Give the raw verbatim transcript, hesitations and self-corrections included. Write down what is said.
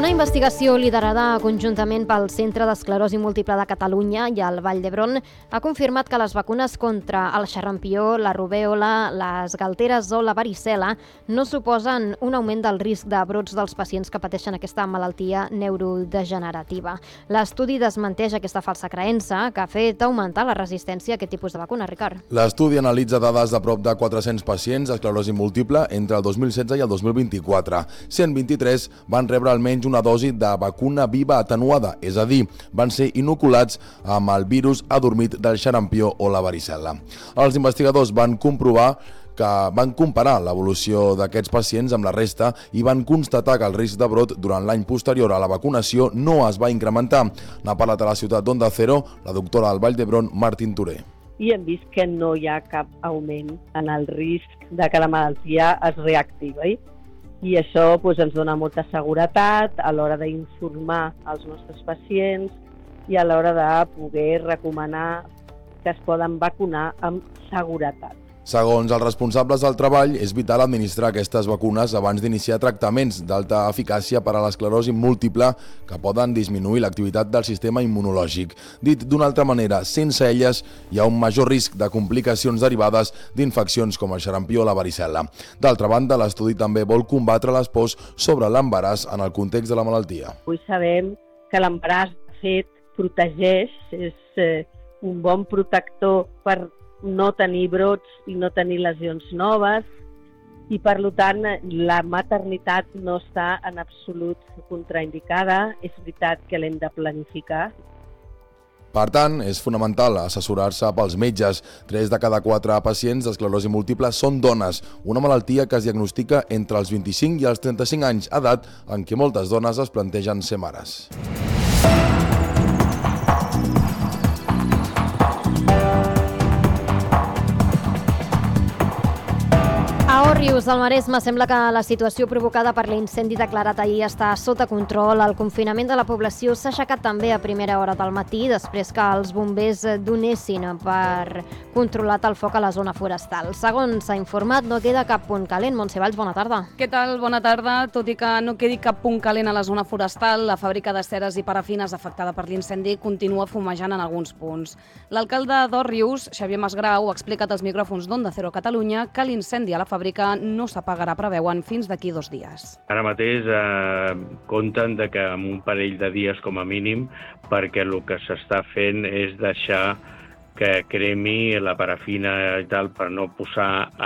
Una investigació liderada conjuntament pel Centre d'Esclerosi Múltiple de Catalunya i el Vall d'Hebron ha confirmat que les vacunes contra el xarampió, la rubèola, les galteres o la varicel·la no suposen un augment del risc de brots dels pacients que pateixen aquesta malaltia neurodegenerativa. L'estudi desmenteix aquesta falsa creença que ha fet augmentar la resistència a aquest tipus de vacuna, Ricard. L'estudi analitza dades de prop de quatre-cents pacients d'esclerosi múltiple entre el dos mil setze i el dos mil vint-i-quatre. cent vint-i-tres van rebre almenys una dosi de vacuna viva atenuada, és a dir, van ser inoculats amb el virus adormit del xarampió o la varicel·la. Els investigadors van comprovar que van comparar l'evolució d'aquests pacients amb la resta i van constatar que el risc de brot durant l'any posterior a la vacunació no es va incrementar. N'ha parlat a la ciutat d'Onda Cero la doctora del Vall d'Hebron, Martín Turé. I hem vist que no hi ha cap augment en el risc de que la malaltia es reactivi. I això doncs, ens dona molta seguretat a l'hora d'informar els nostres pacients i a l'hora de poder recomanar que es poden vacunar amb seguretat. Segons els responsables del treball, és vital administrar aquestes vacunes abans d'iniciar tractaments d'alta eficàcia per a l'esclerosi múltiple que poden disminuir l'activitat del sistema immunològic. Dit d'una altra manera, sense elles hi ha un major risc de complicacions derivades d'infeccions com el xarampió o la varicel·la. D'altra banda, l'estudi també vol combatre les pors sobre l'embaràs en el context de la malaltia. Avui sabem que l'embaràs, de fet, protegeix, és eh, un bon protector per no tenir brots i no tenir lesions noves i, per tant, la maternitat no està en absolut contraindicada. És veritat que l'hem de planificar. Per tant, és fonamental assessorar-se pels metges. Tres de cada quatre pacients d'esclerosi múltiple són dones, una malaltia que es diagnostica entre els vint-i-cinc i els trenta-cinc anys, edat en què moltes dones es plantegen ser mares. A Òrrius, al Maresme, sembla que la situació provocada per l'incendi declarat ahir està sota control. El confinament de la població s'ha aixecat també a primera hora del matí, després que els bombers donessin per controlat el foc a la zona forestal. Segons s'ha informat, no queda cap punt calent. Montse Valls, bona tarda. Què tal? Bona tarda. Tot i que no quedi cap punt calent a la zona forestal, la fàbrica de ceres i parafines afectada per l'incendi continua fumejant en alguns punts. L'alcalde d'Òrrius, Xavier Masgrau, ha explicat als micròfons d'Onda Cero Catalunya que l'incendi a la fàbrica no s'apagarà, preveuen, fins d'aquí dos dies. Ara mateix eh, compten de que en un parell de dies com a mínim, perquè el que s'està fent és deixar que cremi la parafina i tal per no posar